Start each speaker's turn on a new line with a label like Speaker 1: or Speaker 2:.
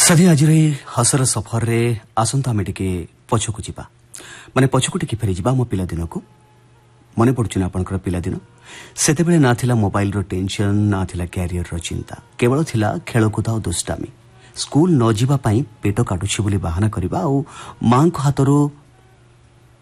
Speaker 1: साथी आज हसर सफर रे आसंता आम टे पछकू जा माने पछकू टे फेरी जा मो पिलादिन को मन पड़ुन आपंकर पिलादिन सेतेबेले ना थिला मोबाइल रो टेंशन ना थिला कैरियर रो चिंता केवल थिला खेलकूद और दुष्टामी स्कूल न जीवा पाई पेट काटुछि बोली बाहाना करबा और मां को हाथरो